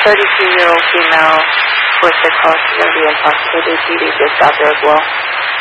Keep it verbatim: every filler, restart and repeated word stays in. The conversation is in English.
thirty-two-year-old female with the cause of the intoxicated T D just got there as well.